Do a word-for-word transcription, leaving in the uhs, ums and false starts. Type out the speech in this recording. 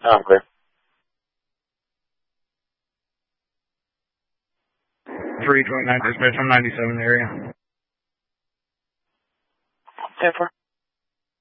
Oh, I'm clear. three twenty-nine dispatch, I'm ninety-seven area. ten four.